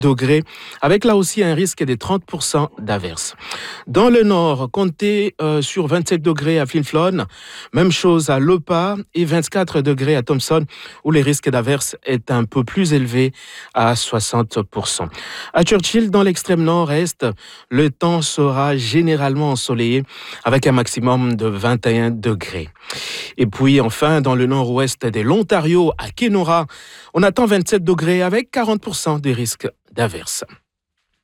degrés, avec là aussi un risque de 30% d'averses. Dans le nord, comptez sur 27 degrés à Flin-Flon, même chose à Lopa et 24 degrés à Thompson, où le risque d'averses est un peu plus élevé à 60%. À Churchill, dans l'extrême nord-est, le temps sera généralement ensoleillé avec un maximum de 21 degrés. Et puis enfin, dans le nord-ouest de l'Ontario, à Kenora, on attend 27 degrés avec 40% de risque d'averses.